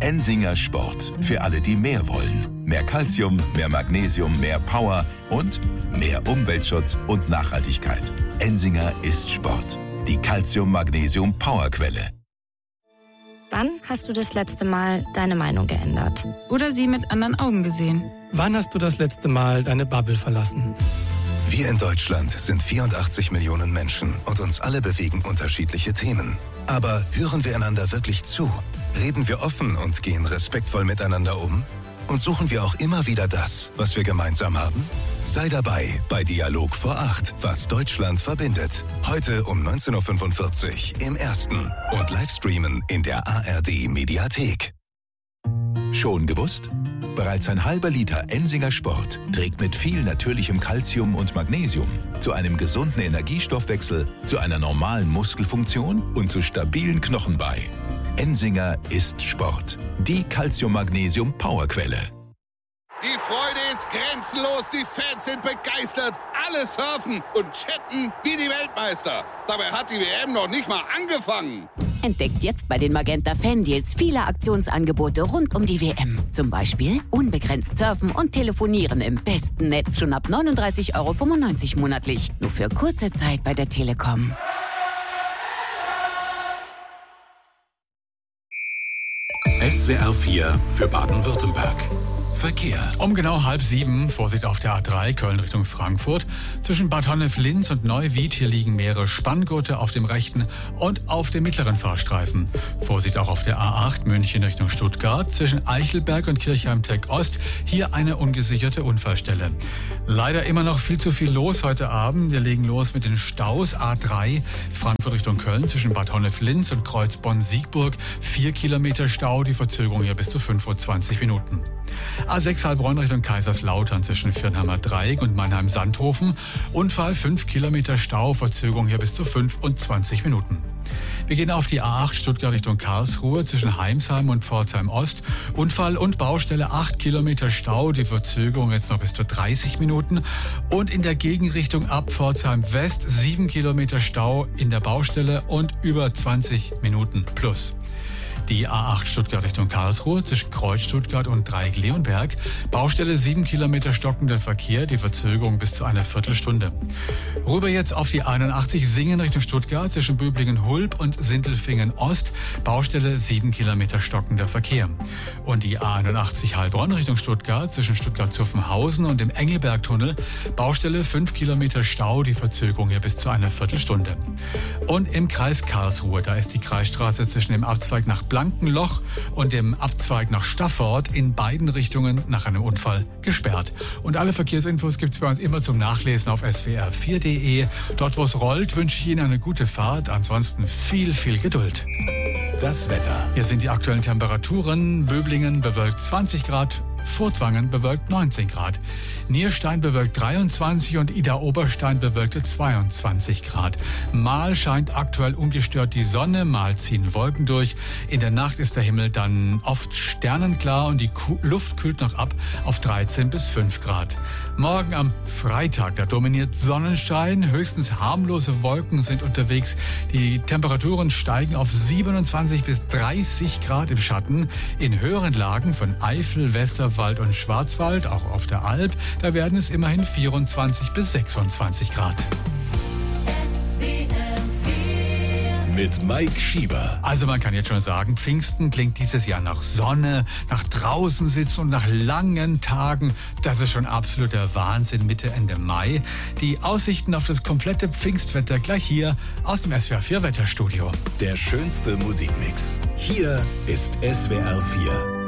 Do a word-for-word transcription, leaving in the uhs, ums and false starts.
Ensinger Sport. Für alle, die mehr wollen. Mehr Calcium, mehr Magnesium, mehr Power und mehr Umweltschutz und Nachhaltigkeit. Ensinger ist Sport. Die Calcium-Magnesium-Powerquelle. Wann hast du das letzte Mal deine Meinung geändert? Oder sie mit anderen Augen gesehen? Wann hast du das letzte Mal deine Bubble verlassen? Wir in Deutschland sind vierundachtzig Millionen Menschen und uns alle bewegen unterschiedliche Themen. Aber hören wir einander wirklich zu? Reden wir offen und gehen respektvoll miteinander um? Und suchen wir auch immer wieder das, was wir gemeinsam haben? Sei dabei bei Dialog vor acht, was Deutschland verbindet. Heute um neunzehn Uhr fünfundvierzig im Ersten und Livestreamen in der A R D-Mediathek. Schon gewusst? Bereits ein halber Liter Ensinger Sport trägt mit viel natürlichem Calcium und Magnesium zu einem gesunden Energiestoffwechsel, zu einer normalen Muskelfunktion und zu stabilen Knochen bei. Ensinger ist Sport. Die Calcium-Magnesium-Powerquelle. Die Freude ist grenzenlos, die Fans sind begeistert, alle surfen und chatten wie die Weltmeister. Dabei hat die W M noch nicht mal angefangen. Entdeckt jetzt bei den Magenta Fan-Deals viele Aktionsangebote rund um die W M. Zum Beispiel unbegrenzt surfen und telefonieren im besten Netz schon ab neununddreißig Euro fünfundneunzig monatlich. Nur für kurze Zeit bei der Telekom. S W R vier für Baden-Württemberg. Verkehr. Um genau halb sieben, Vorsicht auf der A drei, Köln Richtung Frankfurt. Zwischen Bad Honnef-Linz und Neuwied, hier liegen mehrere Spanngurte auf dem rechten und auf dem mittleren Fahrstreifen. Vorsicht auch auf der A acht, München Richtung Stuttgart. Zwischen Eichelberg und Kirchheim-Tech-Ost, hier eine ungesicherte Unfallstelle. Leider immer noch viel zu viel los heute Abend. Wir legen los mit den Staus. A drei, Frankfurt Richtung Köln, zwischen Bad Honnef-Linz und Kreuzbonn-Siegburg. Vier Kilometer Stau, die Verzögerung hier bis zu fünfundzwanzig Minuten. A sechs Heilbronn Richtung Kaiserslautern zwischen Viernheimer Dreieck und Mannheim-Sandhofen. Unfall, fünf Kilometer Stau, Verzögerung hier bis zu fünfundzwanzig Minuten. Wir gehen auf die A acht Stuttgart Richtung Karlsruhe zwischen Heimsheim und Pforzheim Ost. Unfall und Baustelle, acht Kilometer Stau, die Verzögerung jetzt noch bis zu dreißig Minuten. Und in der Gegenrichtung ab Pforzheim West, sieben Kilometer Stau in der Baustelle und über zwanzig Minuten plus. Die A acht Stuttgart Richtung Karlsruhe zwischen Kreuz Stuttgart und Dreieck-Leonberg. Baustelle sieben Kilometer stockender Verkehr, die Verzögerung bis zu einer Viertelstunde. Rüber jetzt auf die einundachtzig Singen Richtung Stuttgart zwischen Böblingen-Hulb und Sindelfingen-Ost. Baustelle sieben Kilometer stockender Verkehr. Und die A einundachtzig Heilbronn Richtung Stuttgart zwischen Stuttgart-Zuffenhausen und dem Engelbergtunnel. Baustelle fünf Kilometer Stau, die Verzögerung hier bis zu einer Viertelstunde. Und im Kreis Karlsruhe, da ist die Kreisstraße zwischen dem Abzweig nach Blankenloch und dem Abzweig nach Staffort in beiden Richtungen nach einem Unfall gesperrt. Und alle Verkehrsinfos gibt es bei uns immer zum Nachlesen auf S W R vier Punkt de. Dort, wo es rollt, wünsche ich Ihnen eine gute Fahrt. Ansonsten viel, viel Geduld. Das Wetter. Hier sind die aktuellen Temperaturen. Böblingen bewölkt zwanzig Grad, Furtwangen bewölkt neunzehn Grad. Nierstein bewölkt dreiundzwanzig und Idar-Oberstein bewölkte zweiundzwanzig Grad. Mal scheint aktuell ungestört die Sonne, mal ziehen Wolken durch. In der Nacht ist der Himmel dann oft sternenklar und die Ku- Luft kühlt noch ab auf dreizehn bis fünf Grad. Morgen am Freitag, da dominiert Sonnenschein, höchstens harmlose Wolken sind unterwegs. Die Temperaturen steigen auf siebenundzwanzig bis dreißig Grad im Schatten. In höheren Lagen von Eifel, Westerwald und Schwarzwald, auch auf der Alp, da werden es immerhin vierundzwanzig bis sechsundzwanzig Grad. Mit Mike Schieber. Also man kann jetzt schon sagen, Pfingsten klingt dieses Jahr nach Sonne, nach draußen sitzen und nach langen Tagen. Das ist schon absoluter Wahnsinn, Mitte, Ende Mai. Die Aussichten auf das komplette Pfingstwetter gleich hier aus dem S W R vier Wetterstudio. Der schönste Musikmix. Hier ist S W R vier.